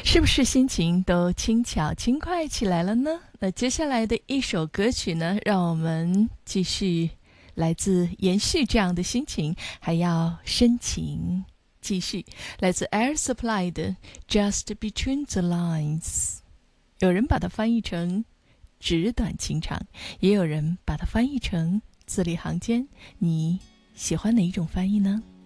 是不是心情都轻巧轻快起来了呢？那接下来的一首歌曲呢，让我们继续来自延续这样的心情，还要深情继续，来自 Air Supply 的 Just Between the Lines。 有人把它翻译成纸短情长，也有人把它翻译成字里行间，你喜欢哪一种翻译呢？